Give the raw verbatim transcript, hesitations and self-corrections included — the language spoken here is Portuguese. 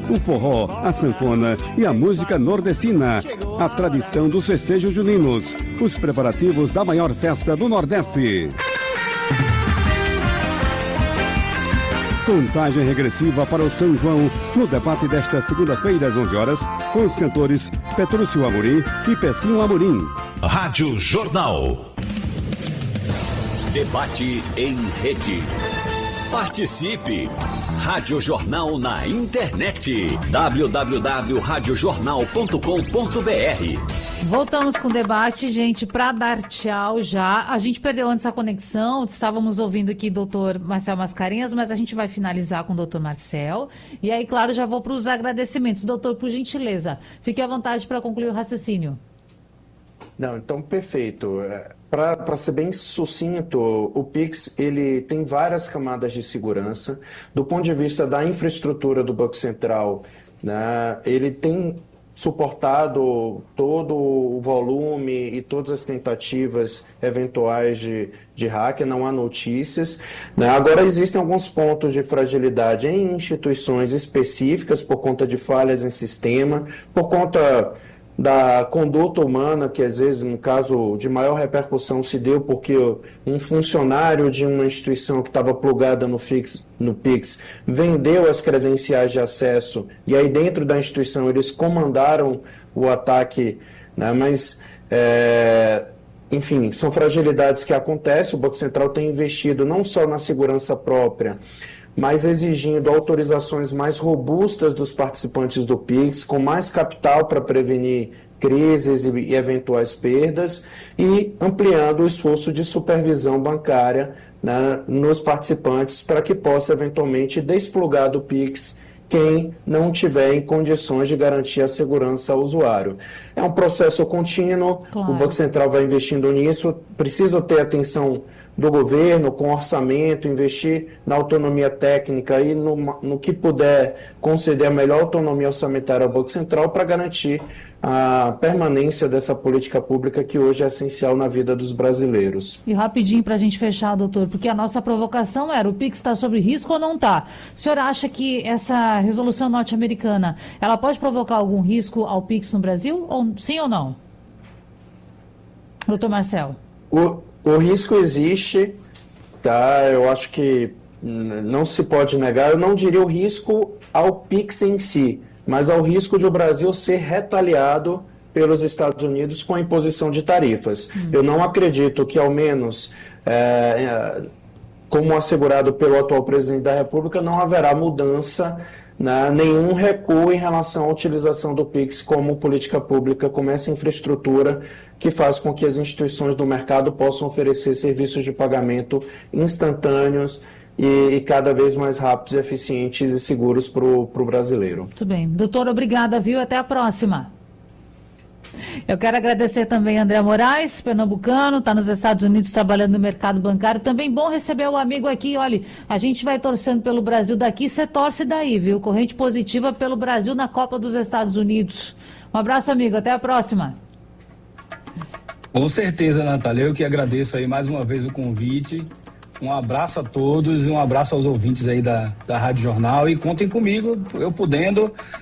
o forró, a sanfona e a música nordestina. A tradição dos festejos juninos. Os preparativos da maior festa do Nordeste. Contagem regressiva para o São João no debate desta segunda-feira às onze horas com os cantores Petrúcio Amorim e Pecinho Amorim. Rádio Jornal. Debate em rede. Participe! Rádio Jornal na internet. w w w ponto rádio jornal ponto com ponto b r. Voltamos com o debate, gente, para dar tchau já. A gente perdeu antes a conexão, estávamos ouvindo aqui o doutor Marcel Mascarenhas, mas a gente vai finalizar com o doutor Marcel. E aí, claro, já vou para os agradecimentos. Doutor, por gentileza, fique à vontade para concluir o raciocínio. Não, então, perfeito. Para ser bem sucinto, o Pix ele tem várias camadas de segurança. Do ponto de vista da infraestrutura do Banco Central, né, ele tem suportado todo o volume e todas as tentativas eventuais de, de hacker, não há notícias, né? Agora existem alguns pontos de fragilidade em instituições específicas por conta de falhas em sistema, por conta da conduta humana, que às vezes, no caso de maior repercussão, se deu porque um funcionário de uma instituição que estava plugada no, Fix, no Pix vendeu as credenciais de acesso e aí dentro da instituição eles comandaram o ataque, né? Mas, é, enfim, são fragilidades que acontecem. O Banco Central tem investido não só na segurança própria, mas exigindo autorizações mais robustas dos participantes do Pix, com mais capital para prevenir crises e eventuais perdas, e ampliando o esforço de supervisão bancária, né, nos participantes, para que possa eventualmente desplugar do Pix quem não tiver em condições de garantir a segurança ao usuário. É um processo contínuo, claro. O Banco Central vai investindo nisso, precisa ter atenção do governo, com orçamento, investir na autonomia técnica e no, no que puder conceder a melhor autonomia orçamentária ao Banco Central para garantir a permanência dessa política pública que hoje é essencial na vida dos brasileiros. E rapidinho para a gente fechar, doutor, porque a nossa provocação era: o Pix está sob risco ou não está? O senhor acha que essa resolução norte-americana, ela pode provocar algum risco ao Pix no Brasil? Ou, sim ou não? Doutor Marcel. O... O risco existe, tá? Eu acho que não se pode negar. Eu não diria o risco ao Pix em si, mas ao risco de o Brasil ser retaliado pelos Estados Unidos com a imposição de tarifas. Hum. Eu não acredito que, ao menos, é, como assegurado pelo atual presidente da República, não haverá mudança, né, nenhum recuo em relação à utilização do Pix como política pública, como essa infraestrutura que faz com que as instituições do mercado possam oferecer serviços de pagamento instantâneos e, e cada vez mais rápidos, eficientes e seguros para o brasileiro. Muito bem. Doutor, obrigada, viu? Até a próxima. Eu quero agradecer também a André Moraes, pernambucano, está nos Estados Unidos trabalhando no mercado bancário. Também bom receber o amigo aqui. Olha, a gente vai torcendo pelo Brasil daqui, você torce daí, viu? Corrente positiva pelo Brasil na Copa dos Estados Unidos. Um abraço, amigo. Até a próxima. Com certeza, Natália. Eu que agradeço aí mais uma vez o convite. Um abraço a todos e um abraço aos ouvintes aí da, da Rádio Jornal. E contem comigo, eu podendo,